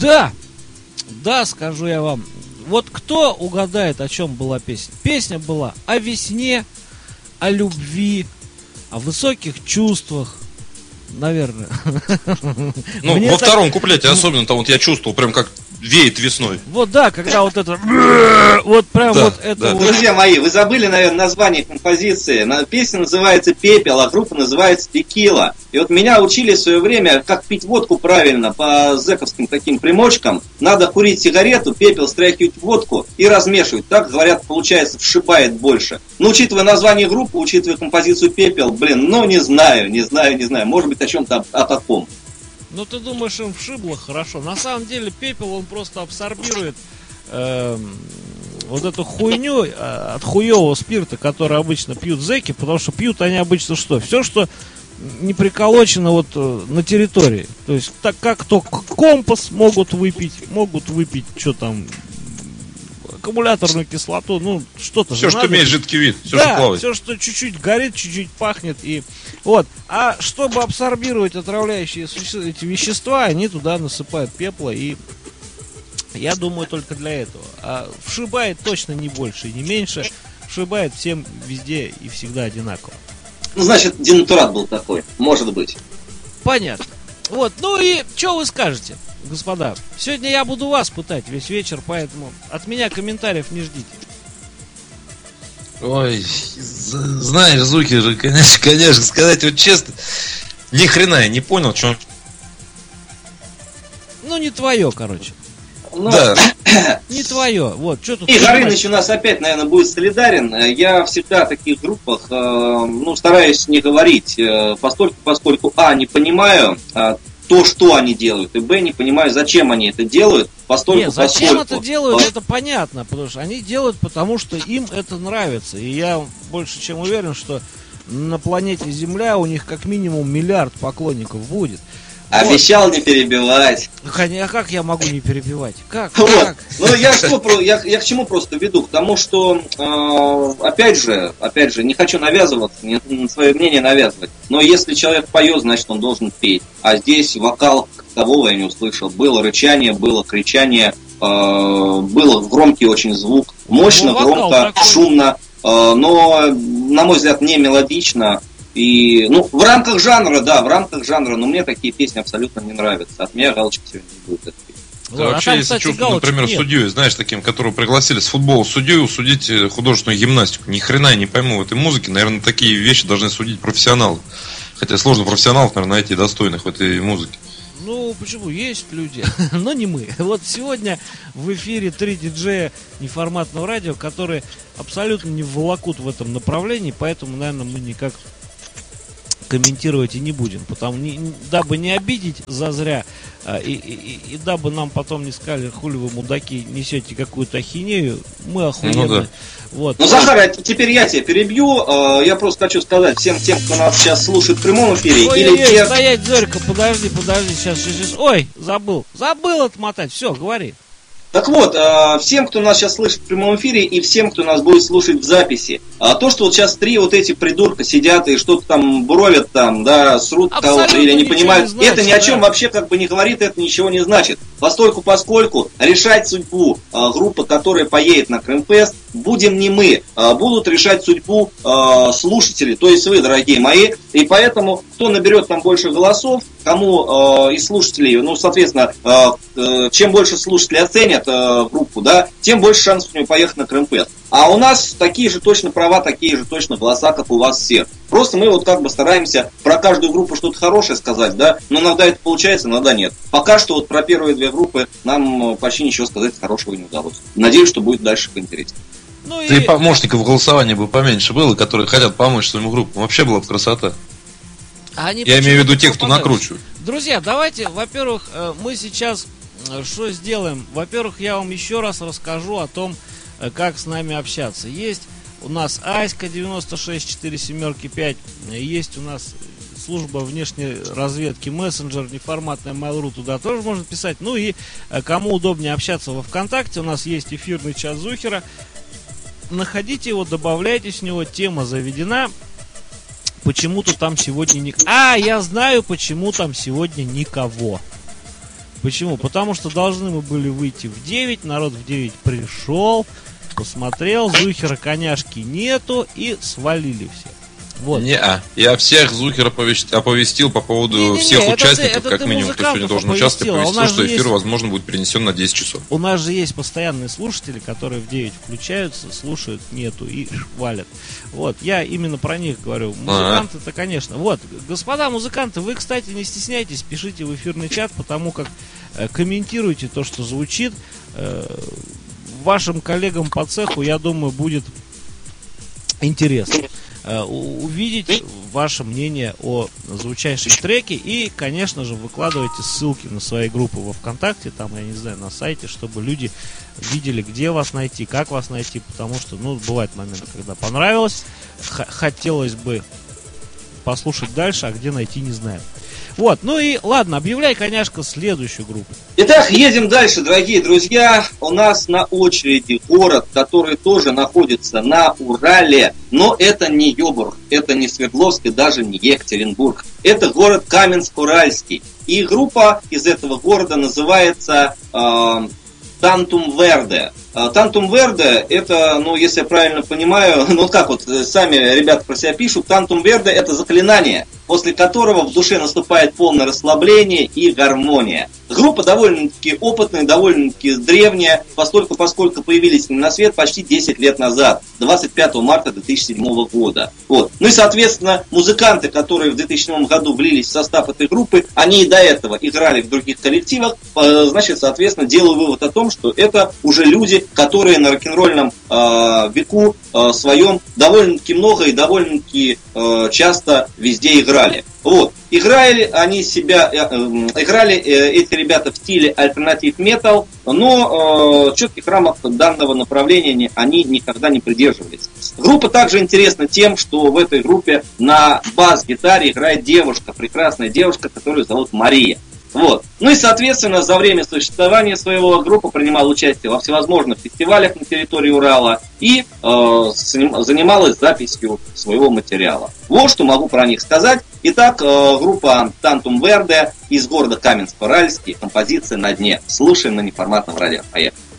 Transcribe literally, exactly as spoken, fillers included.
Да, да, скажу я вам. Вот кто угадает, о чем была песня? Песня была о весне, о любви, о высоких чувствах. Наверное. Ну, Мне во так... втором куплете особенно там вот я чувствовал, прям как веет весной. Вот да, когда вот это... Вот прям да, вот это да. вот... Друзья мои, вы забыли, наверное, название композиции. Песня называется «Пепел», а группа называется «Текила». И вот меня учили в свое время, как пить водку правильно, по зэковским таким примочкам. Надо курить сигарету, пепел стряхивать в водку и размешивать. Так, говорят, получается, вшибает больше. Но учитывая название группы, учитывая композицию «Пепел», блин, ну не знаю, не знаю, не знаю. Может быть, о чем-то о таком. Ну, ты думаешь, им вшибло хорошо. На самом деле, пепел, он просто абсорбирует э, вот эту хуйню э, от хуевого спирта, который обычно пьют зэки, потому что пьют они обычно что? Все, что не приколочено вот э, на территории. То есть, так как то компас могут выпить, могут выпить, что там, аккумуляторную кислоту, ну, что-то все, же что надо. имеет жидкий вид, все, да, что плавает. Все, что чуть-чуть горит, чуть-чуть пахнет. И вот. А чтобы абсорбировать отравляющие эти вещества, они туда насыпают пепла. И я думаю, только для этого. А вшибает точно не больше и не меньше. Вшибает всем везде и всегда одинаково. Ну, значит, денатурат был такой. Может быть. Понятно. Вот, ну и что вы скажете, господа? Сегодня я буду вас пытать весь вечер, поэтому от меня комментариев не ждите. Ой, знаешь, Зуки же, конечно, конечно, сказать вот честно, ни хрена я не понял, что он... Ну, не твое, короче. Ну, да. Не твое. Вот, что тут... И Горыныч у нас опять, наверное, будет солидарен. Я всегда в таких группах, э, ну, стараюсь не говорить, э, поскольку, поскольку, а, не понимаю э, то, что они делают, и, б, не понимаю, зачем они это делают, постольку, Нет, зачем поскольку... это делают, это понятно, потому что они делают, потому что им это нравится. И я больше чем уверен, что на планете Земля у них как минимум миллиард поклонников будет. Обещал вот. Не перебивать. А как я могу не перебивать? Как? Вот. как? Ну я что, я, я к чему просто веду? К тому, что э, опять же, опять же, не хочу навязываться, не, свое мнение навязывать. Но если человек поет, значит он должен петь. А здесь вокал того я не услышал. Было рычание, было кричание, э, был громкий очень звук, мощно, ну, громко, такой... шумно, э, но, на мой взгляд, не мелодично. И, ну, в рамках жанра, да, в рамках жанра, но мне такие песни абсолютно не нравятся. От меня галочки сегодня не будет. Это да, вообще, а там, если чувствую, например, нет. Судью, знаешь, таким, которого пригласили с футбола судью, судить художественную гимнастику. Ни хрена я не пойму в этой музыке. Наверное, такие вещи должны судить профессионалы. Хотя сложно профессионалов, наверное, найти достойных в этой музыке. Ну, почему? Есть люди, но не мы. Вот сегодня в эфире три диджея неформатного радио, которые абсолютно не волокут в этом направлении, поэтому, наверное, мы никак комментировать и не будем, потому не, дабы не обидеть зазря, а, и, и, и дабы нам потом не сказали, хули вы, мудаки, несете какую-то ахинею, мы охуенны. Ну, да. Вот. Ну, Захар, теперь я тебя перебью. Я просто хочу сказать всем тем, кто нас сейчас слушает в прямом эфире. Ой, или ой, те... стоять, Зорька, подожди, подожди, сейчас, сейчас, сейчас. Ой, забыл, забыл отмотать, все, говори. Так вот, всем, кто нас сейчас слышит в прямом эфире, и всем, кто нас будет слушать в записи, то, что вот сейчас три вот эти придурка сидят и что-то там бровят там, да, срут кого-то или не понимают, не значит, это ни о чем да. вообще как бы не говорит, это ничего не значит. Постольку, поскольку решать судьбу группы, которая поедет на Крымфест, будем не мы, будут решать судьбу слушателей, то есть вы, дорогие мои, и поэтому, кто наберет там больше голосов, кому из слушателей, ну, соответственно, чем больше слушателей оценят группу, да, тем больше шансов у него поехать на Крымфест. А у нас такие же точно права, такие же точно голоса, как у вас всех. Просто мы вот как бы стараемся про каждую группу что-то хорошее сказать, да, но иногда это получается, иногда нет. Пока что вот про первые две группы нам почти ничего сказать хорошего не удалось. Надеюсь, что будет дальше поинтереснее. Ну и... Да и помощников голосования бы поменьше было, которые хотят помочь своим группам. Вообще была бы красота. А они Я имею в виду тех, кто накручивает. Друзья, давайте, во-первых, мы сейчас что сделаем? Во-первых, я вам еще раз расскажу о том, как с нами общаться. Есть у нас Аська девяносто шесть четыре семь пять, есть у нас служба внешней разведки мессенджер, неформатная Mail.ru, туда тоже можно писать. Ну и кому удобнее общаться во ВКонтакте, у нас есть эфирный чат Зухера. Находите его, добавляйтесь в него, тема заведена. Почему-то там сегодня не... А, я знаю, почему там сегодня никого. Почему? Потому что должны мы были выйти в девять, народ в девять пришел, посмотрел, Зухера, коняшки нету и свалили все. Вот. Не-а. Я всех Зухер оповестил по поводу не, не, всех не, участников, это, это как минимум, кто сегодня должен участвовать, оповестил, что эфир, есть... возможно, будет перенесен на десять часов. У нас же есть постоянные слушатели, которые в девять включаются, слушают, нету и валят. Вот, я именно про них говорю. Музыканты-то, конечно. Вот, господа музыканты, вы, кстати, не стесняйтесь, пишите в эфирный чат, потому как э, комментируйте то, что звучит. Э, вашим коллегам по цеху, я думаю, будет интересно увидеть ваше мнение о звучайшем треке. И, конечно же, выкладывайте ссылки на свои группы во ВКонтакте, там, я не знаю, на сайте, чтобы люди видели, где вас найти, как вас найти, потому что, ну, бывают моменты, когда понравилось, х- хотелось бы послушать дальше, а где найти, не знаю. Вот, ну и ладно, объявляй, коняшка, следующую группу. Итак, едем дальше, дорогие друзья. У нас на очереди город, который тоже находится на Урале, но это не Йобург, это не Свердловск и даже не Екатеринбург. Это город Каменск-Уральский. И группа из этого города называется э, Тантум Верде. Тантум Верде, это, ну, если я правильно понимаю, ну, как вот сами ребята про себя пишут, Тантум Верде это заклинание, после которого в душе наступает полное расслабление и гармония. Группа довольно-таки опытная, довольно-таки древняя, поскольку, поскольку появились на свет почти десять лет назад, двадцать пятого марта две тысячи седьмого года. Вот. Ну и, соответственно, музыканты, которые в две тысячи седьмом году влились в состав этой группы, они и до этого играли в других коллективах, значит, соответственно, делаю вывод о том, что это уже люди, которые на рок-н-ролльном э, веку э, своем довольно-таки много и довольно-таки э, часто везде играли. Вот. Играли они себя, э, э, играли э, эти ребята в стиле альтернатив метал, но э, четких рамок данного направления они никогда не придерживались. Группа также интересна тем, что в этой группе на бас-гитаре играет девушка, прекрасная девушка, которую зовут Мария. Вот. Ну и, соответственно, за время существования своего группа принимала участие во всевозможных фестивалях на территории Урала и э, занималась записью своего материала. Вот что могу про них сказать. Итак, э, группа Тантум Верде из города Каменск-Уральский, композиция «На дне». Слушаем на неформатном радио. Поехали.